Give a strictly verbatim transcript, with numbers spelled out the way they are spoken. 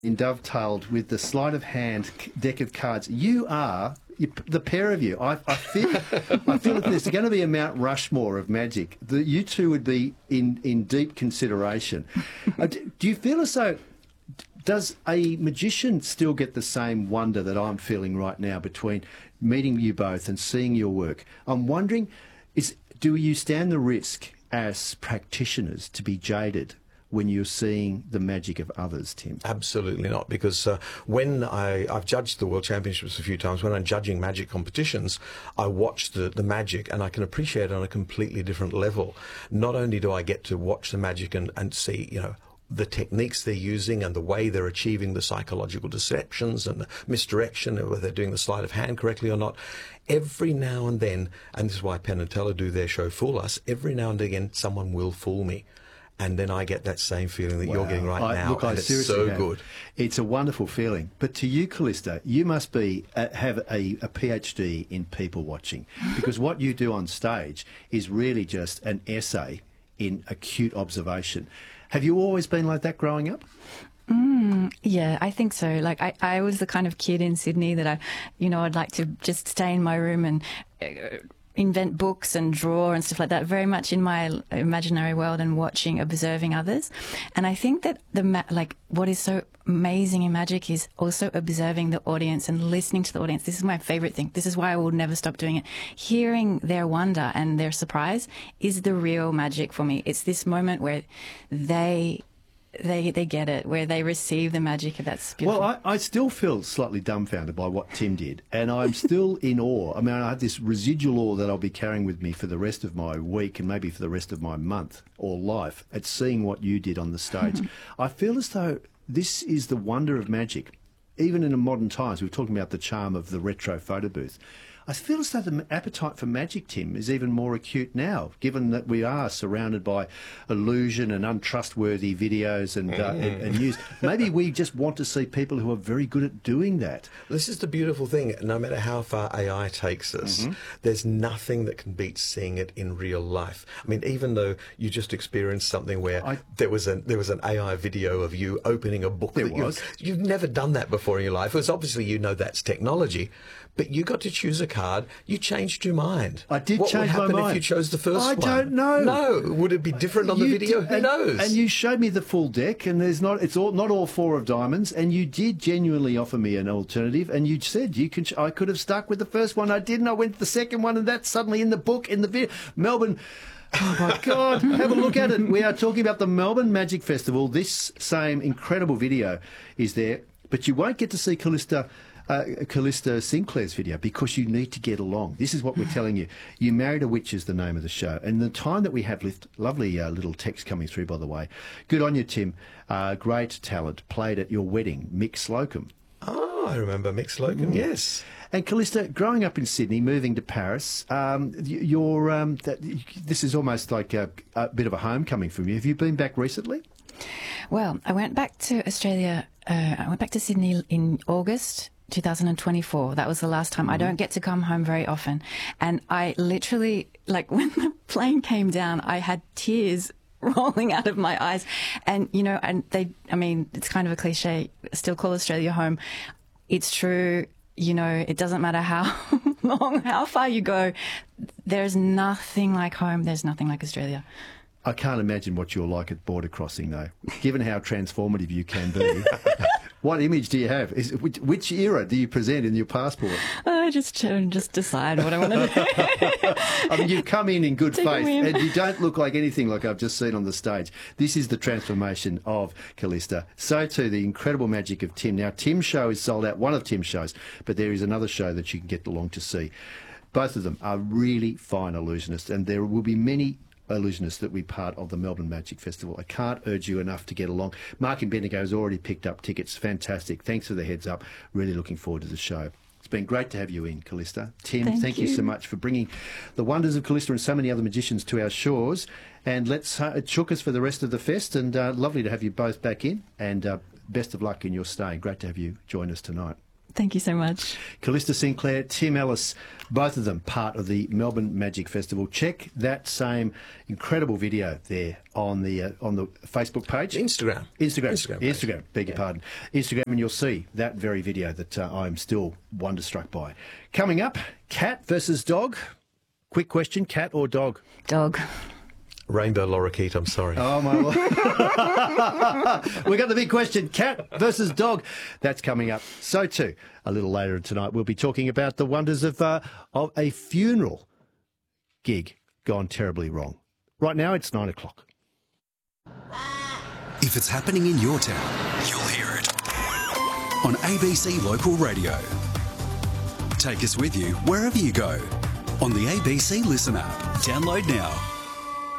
in dovetailed with the sleight of hand deck of cards. You are you, the pair of you. I, I feel I feel that there's going to be a Mount Rushmore of magic. The, you two would be in in deep consideration. uh, do, do you feel as though? Does a magician still get the same wonder that I'm feeling right now between meeting you both and seeing your work? I'm wondering, is do you stand the risk as practitioners to be jaded when you're seeing the magic of others, Tim? Absolutely not, because uh, when I, I've judged the World Championships a few times, when I'm judging magic competitions, I watch the, the magic and I can appreciate it on a completely different level. Not only do I get to watch the magic and, and see, you know, the techniques they're using and the way they're achieving the psychological deceptions and the misdirection, or whether they're doing the sleight of hand correctly or not. Every now and then, and this is why Penn and Teller do their show Fool Us, every now and again someone will fool me. And then I get that same feeling that wow. you're getting right I, now. Look, and I it's seriously so have. good. It's a wonderful feeling. But to you, Callista, you must be uh, have a, a PhD in people watching, because what you do on stage is really just an essay in acute observation. Have you always been like that growing up? Mm, yeah, I think so. Like, I, I was the kind of kid in Sydney that I, you know, I'd like to just stay in my room and uh, invent books and draw and stuff like that, very much in my imaginary world and watching, observing others. And I think that the ma- like what is so amazing in magic is also observing the audience and listening to the audience. This is my favorite thing. This is why I will never stop doing it. Hearing their wonder and their surprise is the real magic for me. It's this moment where they they they get it, where they receive the magic. That's beautiful. Well, I, I still feel slightly dumbfounded by what Tim did, and I'm still in awe. I mean, I have this residual awe that I'll be carrying with me for the rest of my week and maybe for the rest of my month or life at seeing what you did on the stage. I feel as though this is the wonder of magic. Even in modern times, we were talking about the charm of the retro photo booth. I feel as though the appetite for magic, Tim, is even more acute now, given that we are surrounded by illusion and untrustworthy videos and, uh, mm. and, and news. Maybe we just want to see people who are very good at doing that. This is the beautiful thing. No matter how far A I takes us, mm-hmm. there's nothing that can beat seeing it in real life. I mean, even though you just experienced something where I, there was an there was an A I video of you opening a book. There that was. You, you've never done that before in your life. It was obviously, you know, that's technology. But you got to choose a card. You changed your mind. I did what change my mind. What would happen if you chose the first I one? I don't know. No. Would it be different on you the video? Did, Who and, knows? And you showed me the full deck, and there's not. It's all not all four of diamonds. And you did genuinely offer me an alternative. And you said you can. I could have stuck with the first one. I didn't. I went to the second one, and that's suddenly in the book in the video. Melbourne. Oh, my God. Have a look at it. We are talking about the Melbourne Magic Festival. This same incredible video is there, but you won't get to see Callista uh, Callista Sinclair's video because you need to get along. This is what we're telling you. You Married a Witch is the name of the show. And the time that we have left, lovely uh, little text coming through, by the way. Good on you, Tim. Uh, great talent. Played at your wedding, Mick Slocum. Oh, I remember Mick Slocum, mm. yes. And Callista, growing up in Sydney, moving to Paris, um, you're, um, that, this is almost like a, a bit of a homecoming from you. Have you been back recently? Well, I went back to Australia, uh, I went back to Sydney in August two thousand twenty-four. That was the last time. Mm-hmm. I don't get to come home very often. And I literally, like when the plane came down, I had tears rolling out of my eyes. And, you know, and they, I mean, it's kind of a cliche, still call Australia home. It's true. You know, it doesn't matter how long, how far you go. There's nothing like home. There's nothing like Australia. I can't imagine what you're like at border crossing, though, given how transformative you can be. What image do you have? Is, which, which era do you present in your passport? I just just decide what I want to do. I mean, you've come in in good Take faith, and you don't look like anything like I've just seen on the stage. This is the transformation of Callista. So too, the incredible magic of Tim. Now, Tim's show is sold out, one of Tim's shows, but there is another show that you can get along to see. Both of them are really fine illusionists, and there will be many illusionists that we part of the Melbourne Magic Festival. I can't urge you enough to get along. Mark and Bendigo has already picked up tickets. Fantastic. Thanks for the heads up. Really looking forward to the show. It's been great to have you in, Callista. Tim, thank, thank you. you so much for bringing the wonders of Callista and so many other magicians to our shores. And let's uh, it shook us for the rest of the fest. And uh, lovely to have you both back in. And uh, best of luck in your stay. Great to have you join us tonight. Thank you so much. Callista Sinclair, Tim Ellis, both of them part of the Melbourne Magic Festival. Check that same incredible video there on the uh, on the Facebook page. Instagram. Instagram. Instagram. Instagram, beg your pardon. Instagram, and you'll see that very video that uh, I'm still wonderstruck by. Coming up, cat versus dog. Quick question, cat or dog? Dog. Rainbow lorikeet, I'm sorry. Oh, my Lord. We got the big question, cat versus dog. That's coming up. So, too, a little later tonight, we'll be talking about the wonders of, uh, of a funeral gig gone terribly wrong. Right now, it's nine o'clock. If it's happening in your town, you'll hear it on A B C Local Radio. Take us with you wherever you go on the A B C Listen app. Download now.